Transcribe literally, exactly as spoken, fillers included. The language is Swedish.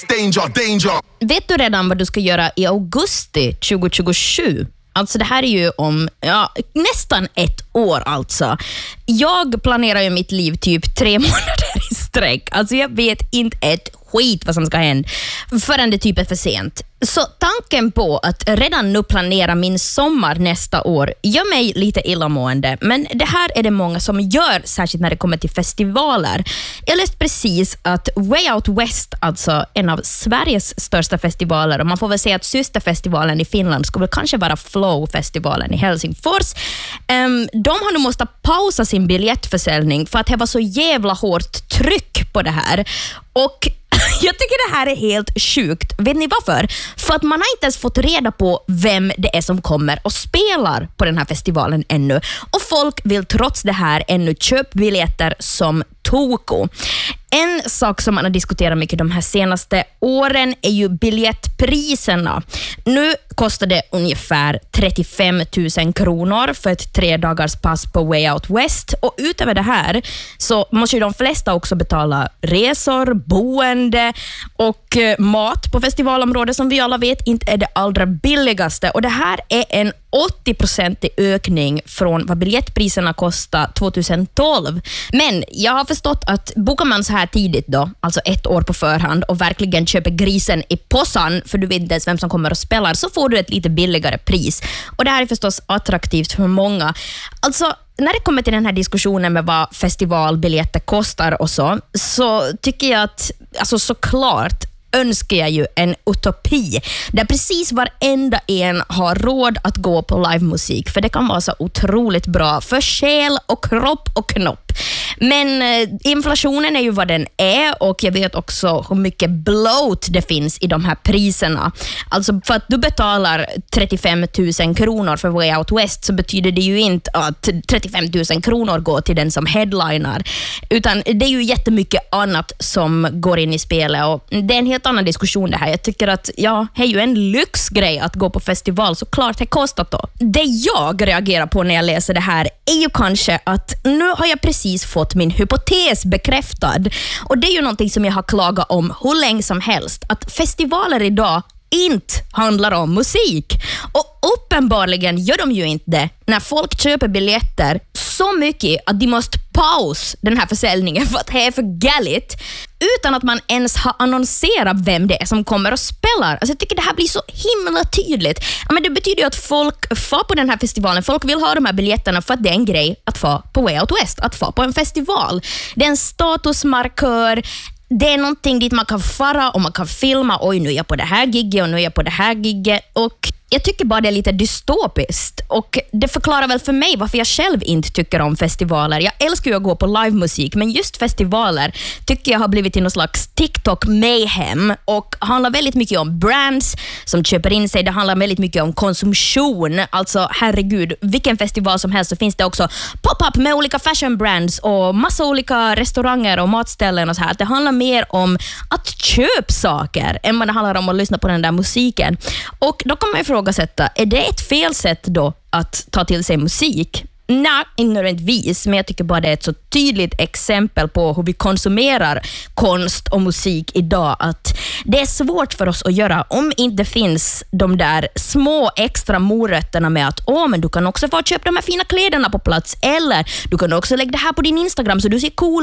Danger, danger. Vet du redan vad du ska göra i augusti tjugohundratjugosju? Alltså det här är ju om ja, nästan ett år alltså. Jag planerar ju mitt liv typ tre månader i sträck. Alltså jag vet inte ett skit vad som ska hända förrän det typ är för sent. Så tanken på att redan nu planera min sommar nästa år gör mig lite illamående. Men det här är det många som gör, särskilt när det kommer till festivaler. Jag läste precis att Way Out West, alltså en av Sveriges största festivaler, och man får väl säga att systerfestivalen i Finland skulle väl kanske vara Flow-festivalen i Helsingfors. Um, de har nu måste pausa sin biljettförsäljning för att det var så jävla hårt tryck på det här. Och jag tycker det här är helt sjukt. Vet ni varför? För att man har inte ens fått reda på vem det är som kommer och spelar på den här festivalen ännu. Och folk vill trots det här ännu köpa biljetter som toko. En sak som man har diskuterat mycket de här senaste åren är ju biljettpriserna. Nu kostar det ungefär trettiofem tusen kronor för ett tre dagars pass på Way Out West. Och utöver det här så måste ju de flesta också betala resor, boende och mat på festivalområdet som vi alla vet inte är det allra billigaste. Och det här är en åttio procent ökning från vad biljettpriserna kostade tjugohundratolv. Men jag har förstått att bokar man så här tidigt då, alltså ett år på förhand och verkligen köper grisen i possan för du vet inte ens vem som kommer och spelar, så får du ett lite billigare pris. Och det här är förstås attraktivt för många. Alltså när det kommer till den här diskussionen med vad festivalbiljetter kostar och så, så tycker jag att alltså såklart önskar jag ju en utopi där precis varenda en har råd att gå på livemusik, för det kan vara så otroligt bra för själ och kropp och knopp. Men eh, inflationen är ju vad den är, och jag vet också hur mycket bloat det finns i de här priserna. Alltså för att du betalar trettiofem tusen kronor för Way Out West så betyder det ju inte att trettiofem tusen kronor går till den som headliner, utan det är ju jättemycket annat som går in i spelet, och det är en helt annan diskussion det här. Jag tycker att ja, det är ju en lyxgrej att gå på festival, så klart det kostat då. Det jag reagerar på när jag läser det här är ju kanske att nu har jag precis fått min hypotes bekräftad, och det är ju någonting som jag har klagat om hur länge som helst, att festivaler idag inte handlar om musik. Och uppenbarligen gör de ju inte det när folk köper biljetter så mycket att de måste paus den här försäljningen för att det är för galligt, utan att man ens har annonserat vem det är som kommer och spelar. Alltså jag tycker det här blir så himla tydligt. Ja, men det betyder ju att folk får på den här festivalen. Folk vill ha de här biljetterna för att det är en grej att få på Way Out West, att få på en festival. Det är en statusmarkör. Det är någonting dit man kan fara och man kan filma. Oj, nu är jag på det här gigget och nu är jag på det här gigget. Och jag tycker bara det är lite dystopiskt. Och det förklarar väl för mig varför jag själv inte tycker om festivaler. Jag älskar ju att gå på livemusik, men just festivaler tycker jag har blivit till någon slags TikTok-mayhem och handlar väldigt mycket om brands som köper in sig. Det handlar väldigt mycket om konsumtion. Alltså, herregud, vilken festival som helst så finns det också pop-up med olika fashion brands och massa olika restauranger och matställen och så här. Det handlar mer om att köpa saker än vad det handlar om att lyssna på den där musiken. Och då kommer jag ifrågasätta, är det ett fel sätt då att ta till sig musik? Nej, ignorantvis, men jag tycker bara det är ett så tydligt exempel på hur vi konsumerar konst och musik idag, att det är svårt för oss att göra om inte finns de där små extra morötterna med att åh, men du kan också få köpa de här fina kläderna på plats, eller du kan också lägga det här på din Instagram så du ser cool